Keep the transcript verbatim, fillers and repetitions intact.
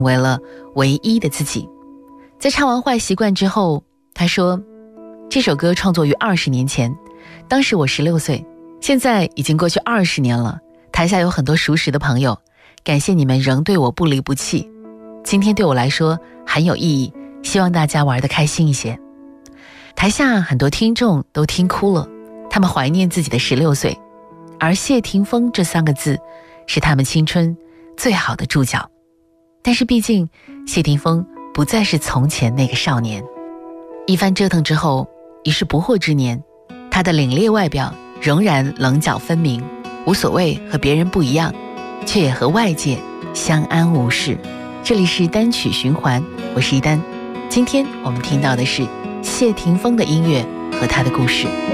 为了唯一的自己。在唱完《坏习惯》之后，他说，这首歌创作于二十年前，当时我十六岁，现在已经过去二十年了。台下有很多熟识的朋友，感谢你们仍对我不离不弃。今天对我来说很有意义，希望大家玩得开心一些。台下很多听众都听哭了，他们怀念自己的十六岁，而谢霆锋这三个字是他们青春最好的注脚。但是毕竟谢霆锋不再是从前那个少年，一番折腾之后，已是不惑之年，他的凛冽外表仍然棱角分明，无所谓和别人不一样，却也和外界相安无事。这里是单曲循环，我是一丹。今天我们听到的是谢霆锋的音乐和他的故事。